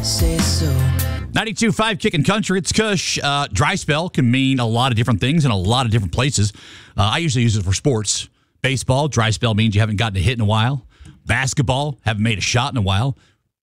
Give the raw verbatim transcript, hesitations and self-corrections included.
say so. ninety-two point five Kickin' Country. It's Kush. Uh, dry spell can mean a lot of different things in a lot of different places. Uh, I usually use it for sports. Baseball, dry spell means you haven't gotten a hit in a while. Basketball, haven't made a shot in a while.